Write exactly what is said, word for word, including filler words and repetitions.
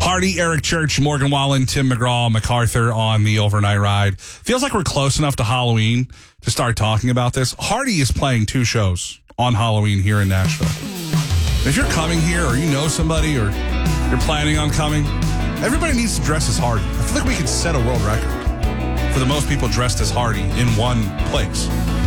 Hardy, Eric Church, Morgan Wallen, Tim McGraw, MacArthur on the overnight ride. Feels like we're close enough to Halloween to start talking about this. Hardy is playing two shows on Halloween here in Nashville. If you're coming here or you know somebody or you're planning on coming, everybody needs to dress as Hardy. I feel like we could set a world record for the most people dressed as Hardy in one place.